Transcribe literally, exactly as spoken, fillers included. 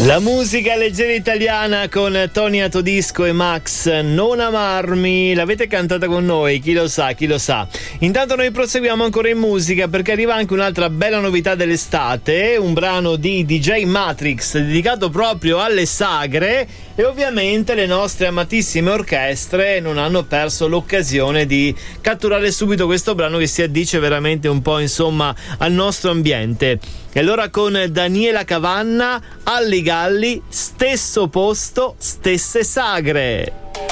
La musica leggera italiana con Tony Atodisco e Max, Non amarmi, l'avete cantata con noi, chi lo sa, chi lo sa. Intanto noi proseguiamo ancora in musica perché arriva anche un'altra bella novità dell'estate, un brano di D J Matrix dedicato proprio alle sagre, e ovviamente le nostre amatissime orchestre non hanno perso l'occasione di catturare subito questo brano che si addice veramente un po', insomma, al nostro ambiente. E allora con Daniela Cavanna, Alli Galli, stesso posto, stesse sagre.